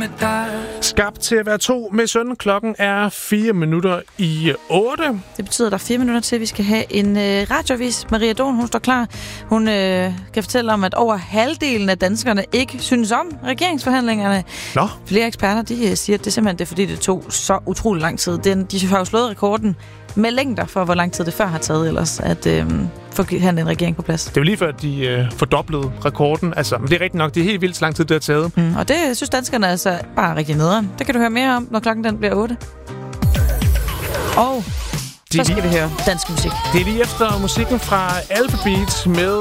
med dig. Skabt til at være to med søn. Klokken er 7:04. Det betyder, at der er 4 minutter til, at vi skal have en radioavis. Maria Dohn, hun står klar. Hun kan fortælle om, at over halvdelen af danskerne ikke synes om regeringsforhandlingerne. Nå. Flere eksperter, de siger, at det er simpelthen det, fordi det tog så utrolig lang tid. De har jo slået rekorden med længder for, hvor lang tid det før har taget ellers, at få en regering på plads. Det er jo lige før, at de fordoblede rekorden. Altså, men det er rigtigt nok. Det er helt vildt så lang tid, det har taget. Og det synes danskerne altså bare rigtig nederen. Det kan du høre mere om, når klokken den bliver 8. Og så skal vi høre dansk musik. Det er lige efter musikken fra Alphabet med